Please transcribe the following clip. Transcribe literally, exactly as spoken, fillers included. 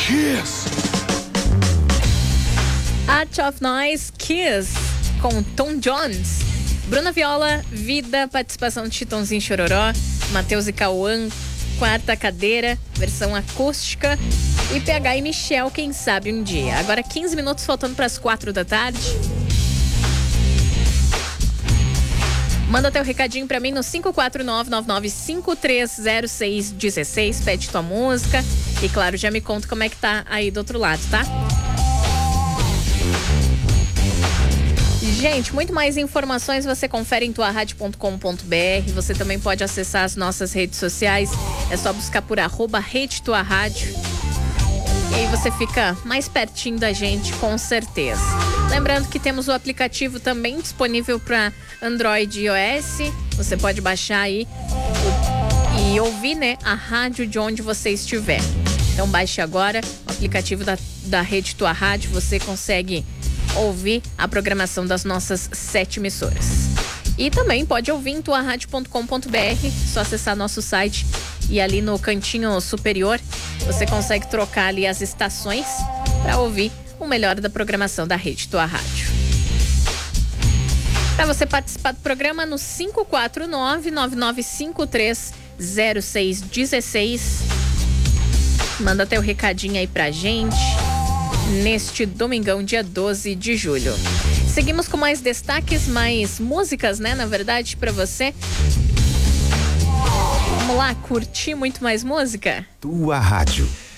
Kiss. Art of Noise, Kiss, com Tom Jones. Bruna Viola, Vida, participação de Chitãozinho Chororó, Matheus e Cauã, Quarta Cadeira, versão acústica, e P H e Michel, Quem Sabe Um Dia. Agora quinze minutos faltando para as quatro da tarde. Manda teu recadinho pra mim no cinco quatro nove, nove nove cinco três zero seis um seis, pede tua música e, claro, já me conta como é que tá aí do outro lado, tá? Gente, muito mais informações você confere em tua rádio ponto com ponto b r. Você também pode acessar as nossas redes sociais, é só buscar por arroba Rede Tua Rádio. E aí você fica mais pertinho da gente, com certeza. Lembrando que temos o aplicativo também disponível para Android e iOS. Você pode baixar aí o, e ouvir, né, a rádio de onde você estiver. Então baixe agora o aplicativo da, da Rede Tua Rádio. Você consegue ouvir a programação das nossas sete emissoras. E também pode ouvir em tua rádio ponto com ponto b r, só acessar nosso site e ali no cantinho superior você consegue trocar ali as estações para ouvir o melhor da programação da Rede Tua Rádio. Para você participar do programa no cinco quatro nove, nove nove cinco três zero seis um seis. Manda teu recadinho aí pra gente neste domingão, dia doze de julho. Seguimos com mais destaques, mais músicas, né, na verdade, pra você. Vamos lá, curtir muito mais música? Tua Rádio.